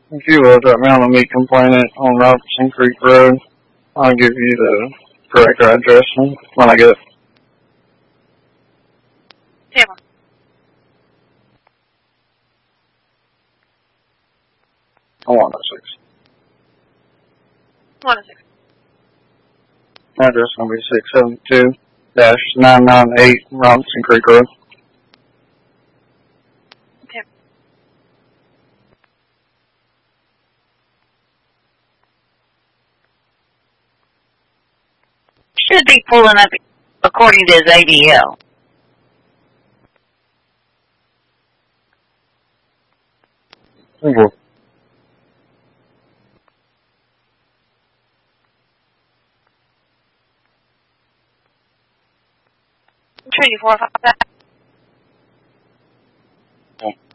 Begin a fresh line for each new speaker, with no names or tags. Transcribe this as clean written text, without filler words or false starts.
If you will, drop me on a meat complainant on Robertson Creek Road. I'll give you the correct address when I get it.
Tamara.
I want a 6.
106.
Address going to be 672-998 Robinson Creek Road.
Okay.
Should be pulling up according to his ADL.
Thank you.
Trinity 455.